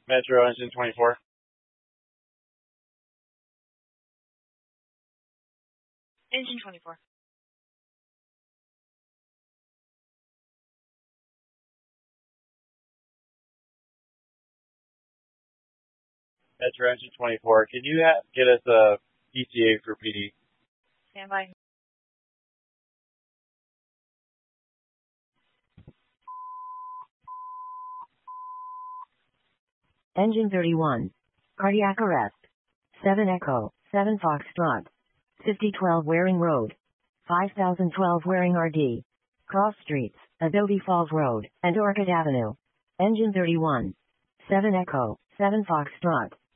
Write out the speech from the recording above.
Metro engine 24. Engine 24. Metro engine 24. Can you get us a PCA for PD? Stand by. Engine 31. Cardiac arrest. 7 Echo, 7 Foxtrot. 5012 Waring Road. 5012 Waring RD. Cross Streets, Adobe Falls Road, and Orchid Avenue. Engine 31. 7 Echo, 7 Foxtrot.